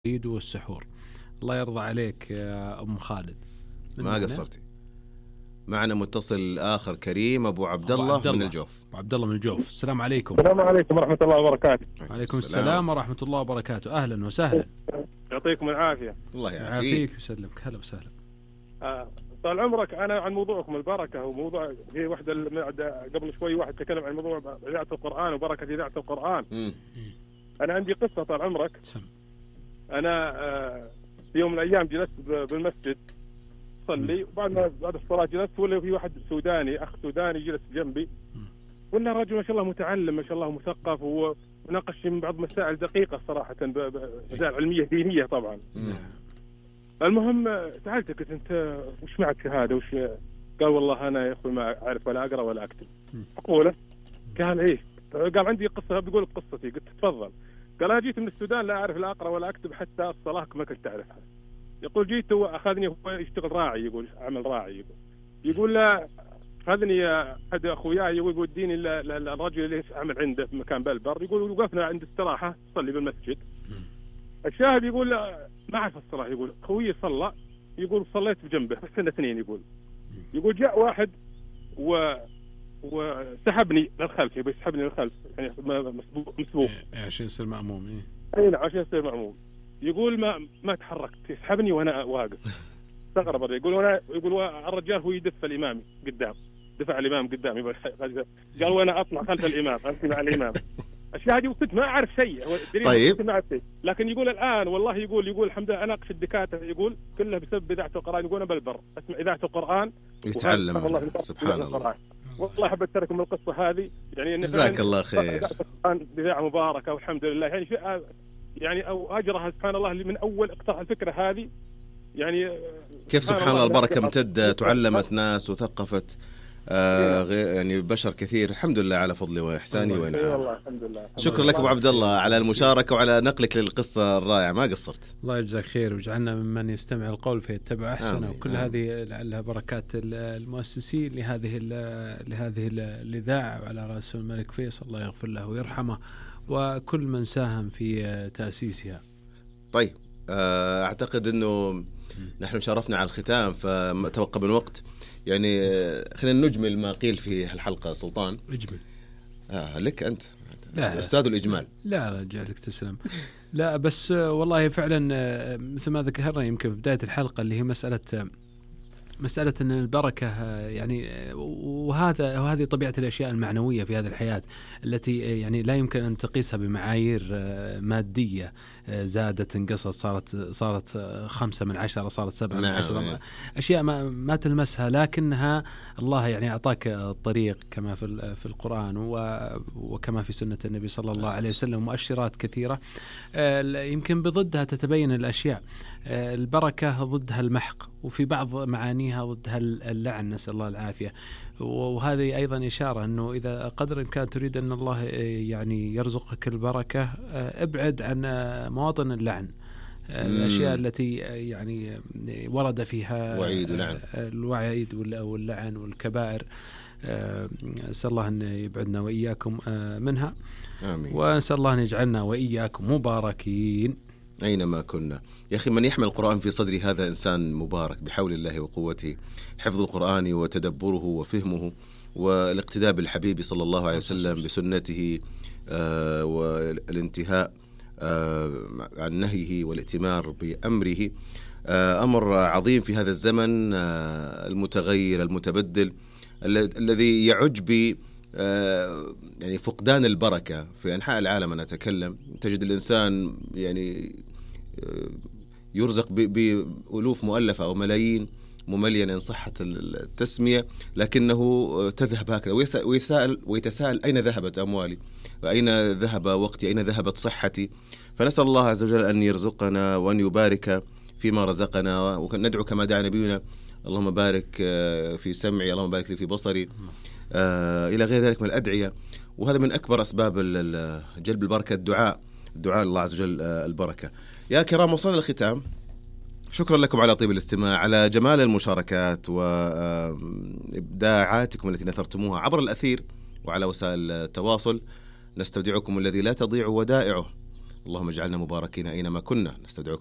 العيد والسحور. الله يرضى عليك يا أم خالد. ما قصرتي. معنا متصل آخر كريم أبو عبد الله من الجوف. أبو عبد الله من الجوف. السلام عليكم. السلام عليكم ورحمة الله وبركاته. وعليكم السلام ورحمة الله وبركاته. أهلا وسهلا. يعطيكم العافية. الله يعافيك ويسلمك. هلا وسهلا. طال عمرك. أنا عن موضوعكم البركة، وموضوع في واحدة قبل شوي واحد تكلم عن موضوع إذاعة القرآن وبركة إذاعة القرآن. أنا عندي قصة طال عمرك. أنا في يوم من الأيام جلست بالمسجد صلي، وبعد الصلاة جلست ولا في واحد سوداني، أخ سوداني جلس جنبي، ولا رجل ما شاء الله متعلم ما شاء الله مثقف، وناقش من بعض مسائل دقيقة صراحة، مسائل علمية دينية طبعا. المهم سألته قلت أنت وش معك شهادة وش؟ قال والله أنا يا أخوي ما أعرف ولا أقرأ ولا أكتب. أقوله قال إيه؟ قال عندي قصة بقول قصتي. قلت تفضل. قال أنا جيت من السودان لا أعرف لا أقرأ ولا أكتب حتى الصلاة ما كنت أعرفها. يقول جيت وأخذني هو يشتغل راعي، يقول عمل راعي، يقول لا أخذني أحد أخوياي يوديني الرجل اللي عمل عنده في مكان بالبر، يقول وقفنا عند استراحة صلي بالمسجد. الشاهد يقول ما أعرف الصلاة، يقول خوي صلى، يقول صليت بجنبه بس احنا اثنين. يقول جاء واحد وسحبني للخلف، يبي يسحبني للخلف يعني مسبوق عشان يصير مأموم. اي نعم عشان يصير مأموم. يقول ما تحركت، يسحبني وانا واقف. استغرب. يقول الرجال هو يدف الامام قدام، دفع الامام قدام. قال وانا اطلع خلف الامام امشي مع الامام. الشاهد كنت ما اعرف شيء. طيب. ما أعرف شيء. لكن يقول الان والله يقول الحمد لله اناقش الدكاتره، يقول كلها بسبب اذاعه القران. يقول انا بالبر اسمع اذاعه القران يتعلم. سبحان الله. والله حبيت اشارككم القصه هذه، يعني جزاك الله خير. اذاعه مباركه والحمد لله، يعني يعني او اجرها سبحان الله اللي من اول اقترح الفكره هذه. يعني كيف سبحان الله البركه امتدت وعلمت ناس وثقفت يعني بشر كثير. الحمد لله على فضله واحسانه وانعامه. والله الحمد لله. شكرا لك ابو عبد الله على المشاركه وعلى نقلك للقصه الرائعه، ما قصرت. الله يجزاك خير ويجعلنا ممن يستمع القول فيتبع احسنه. وكل هذه لعلها بركات المؤسسين لهذه الاذاعه، وعلى راس الملك فيصل الله يغفر له ويرحمه وكل من ساهم في تاسيسها. طيب اعتقد انه نحن شرفنا على الختام، فتبقى من وقت يعني خلينا نجمل ما قيل في الحلقة. سلطان اجمل. لك أنت أستاذ الإجمال. لا رجالك تسلم. لا بس والله فعلا مثل ما ذكرنا يمكن في بداية الحلقة اللي هي مسألة أن البركة يعني وهذه طبيعة الأشياء المعنوية في هذه الحياة التي يعني لا يمكن أن تقيسها بمعايير مادية زادت انقصت صارت 5 من 10 صارت 7 من 10. أشياء ما تلمسها، لكنها الله يعني أعطاك الطريق كما في القرآن وكما في سنة النبي صلى الله عليه وسلم، مؤشرات كثيرة يمكن بضدها تتبين الأشياء. البركة ضدها المحق، وفي بعض معانيها ضدها اللعن، نسأل الله العافية. وهذه أيضا إشارة أنه إذا قدر الإمكان تريد أن الله يعني يرزقك البركة ابعد عن مواطن اللعن، الأشياء التي يعني ورد فيها الوعيد واللعن والكبائر. أسأل الله أن يبعدنا وإياكم منها. آمين. وأسأل الله أن يجعلنا وإياكم مباركين أينما كنا. يا أخي من يحمل القرآن في صدري هذا إنسان مبارك بحول الله وقوته. حفظ القرآن وتدبره وفهمه والاقتداء بالحبيب صلى الله عليه وسلم بسنته والانتهاء عن نهيه والائتمار بأمره أمر عظيم في هذا الزمن المتغير المتبدل الذي يعج ب يعني فقدان البركة في أنحاء العالم. أنا أتكلم تجد الإنسان يعني يرزق بألوف مؤلفة أو ملايين مملينة إن صحة التسمية، لكنه تذهب هكذا ويتساءل أين ذهبت أموالي وأين ذهب وقتي، أين ذهبت صحتي. فنسأل الله عز وجل أن يرزقنا وأن يبارك فيما رزقنا، وندعو كما دعا نبينا اللهم بارك في سمعي، اللهم بارك لي في بصري، إلى غير ذلك من الأدعية. وهذا من أكبر أسباب جلب البركة، الدعاء الله عز وجل البركة. يا كرام وصلنا للختام. شكرا لكم على طيب الاستماع، على جمال المشاركات وإبداعاتكم التي نثرتموها عبر الأثير وعلى وسائل التواصل. نستودعكم الذي لا تضيع ودائعه اللهم اجعلنا مباركين أينما كنا. نستودعكم